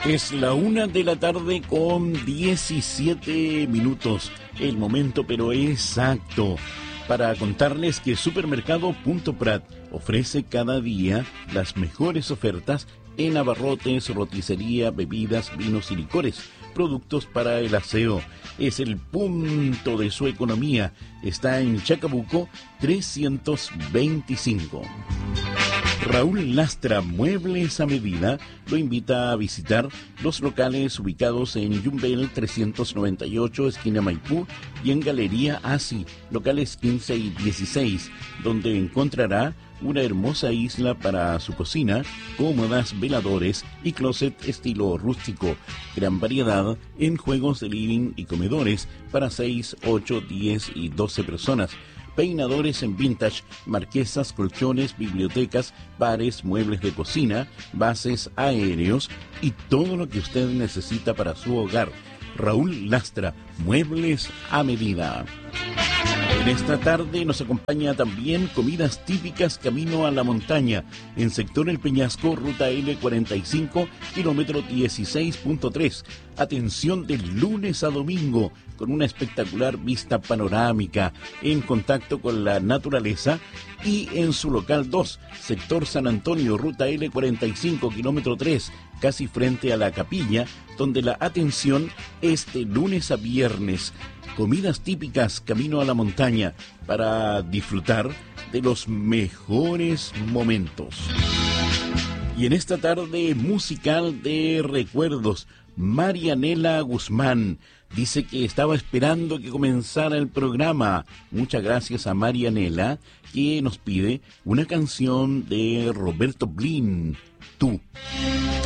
Es la 1:17 p.m. El momento pero exacto para contarles que Supermercado Punto Prat ofrece cada día las mejores ofertas en abarrotes, roticería, bebidas, vinos y licores, productos para el aseo. Es el punto de su economía. Está en Chacabuco 325. Raúl Lastra, Muebles a Medida, lo invita a visitar los locales ubicados en Yumbel 398, esquina Maipú, y en Galería Asi, locales 15 y 16, donde encontrará una hermosa isla para su cocina, cómodas, veladores y closet estilo rústico. Gran variedad en juegos de living y comedores para 6, 8, 10 y 12 personas. Peinadores en vintage, marquesas, colchones, bibliotecas, bares, muebles de cocina, bases aéreos y todo lo que usted necesita para su hogar. Raúl Lastra, Muebles a Medida. En esta tarde nos acompaña también Comidas Típicas Camino a la Montaña, en sector El Peñasco, ruta L45, kilómetro 16.3. Atención de lunes a domingo, con una espectacular vista panorámica, en contacto con la naturaleza, y en su local 2, sector San Antonio, ruta L45, kilómetro 3, casi frente a la capilla, donde la atención es de lunes a viernes. Comidas Típicas Camino a la Montaña, para disfrutar de los mejores momentos. Y en esta tarde musical de recuerdos, Marianela Guzmán dice que estaba esperando que comenzara el programa. Muchas gracias a Marianela, que nos pide una canción de Roberto Blin, Tú.